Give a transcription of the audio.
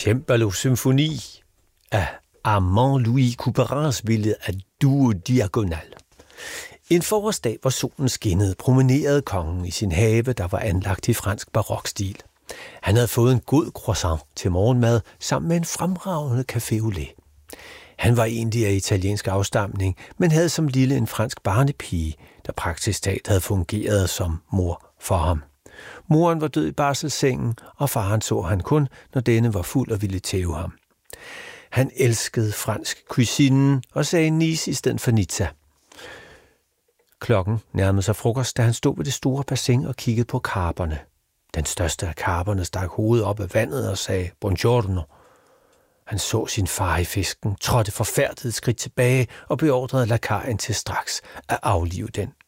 Cembalo-symfoni af Armand Louis Couperins billede af Duo Diagonal. En forårsdag, hvor solen skinnede, promenerede kongen i sin have, der var anlagt i fransk barokstil. Han havde fået en god croissant til morgenmad sammen med en fremragende café au lait. Han var egentlig af italiensk afstamning, men havde som lille en fransk barnepige, der praktisk talt havde fungeret som mor for ham. Moren var død i barselssengen, og faren så han kun, når denne var fuld og ville tæve ham. Han elskede fransk cuisine og sagde Nice i stedet for Nizza. Klokken nærmede sig frokost, da han stod ved det store bassin og kiggede på karperne. Den største af karperne stak hovedet op af vandet og sagde buongiorno. Han så sin far i fisken, trådte forfærdet et skridt tilbage og beordrede lakajen til straks at aflive den.